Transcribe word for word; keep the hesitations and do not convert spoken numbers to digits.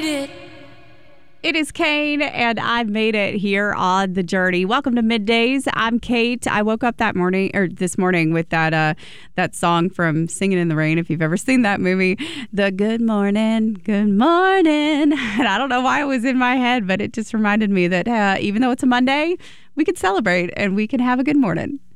It is Kane, and I've made it here on the journey. Welcome to Middays. I'm Kate. I woke up that morning, or this morning, with that uh, that song from Singing in the Rain. If you've ever seen that movie, the Good Morning, Good Morning. And I don't know why it was in my head, but it just reminded me that uh, even though it's a Monday, we can celebrate and we can have a good morning.